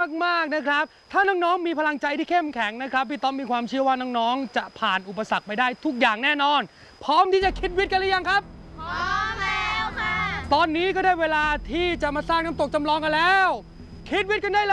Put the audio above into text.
มากๆนะครับถ้าน้องๆมีพลังใจที่เข้มแข็งนะครับพี่ต้อมมีความเชื่อว่าน้องๆจะผ่านอุปสรรคไปได้ทุกอย่างแน่นอนพร้อมที่จะคิดวิทย์กันหรือยังครับพร้อมแล้วค่ะตอนนี้ก็ได้เวลาที่จะมาสร้างน้ำตกจำลองกันแล้วคิดวิทย์กันได้เลย